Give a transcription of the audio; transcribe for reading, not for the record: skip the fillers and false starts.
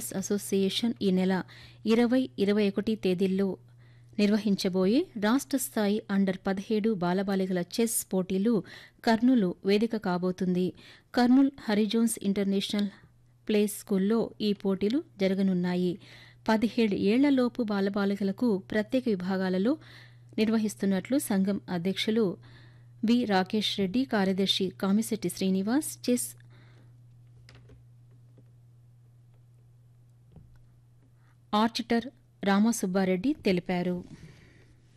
Chess association ఈ నెల 20, 21 తేదీల్లో నిర్వహించబోయే రాష్ట్ర స్థాయి అండర్ 17 బాలబాలికల చెస్ పోటీలు కర్నూలు వేదిక కాబోతుంది. కర్నూల్ హరిజోన్స్ ఇంటర్నేషనల్ ప్లే స్కూల్లో ఈ పోటీలు జరగనున్నాయి. 17 ఏళ్లలోపు బాలబాలికలకు ప్రత్యేక విభాగాలలో నిర్వహిస్తున్నట్లు సంఘం అధ్యక్షులు బి. రాకేష్ రెడ్డి, కార్యదర్శి కామిశెట్టి శ్రీనివాస్, చెస్ ఆర్చిటర్ రామసుబ్బారెడ్డి తెలిపారు.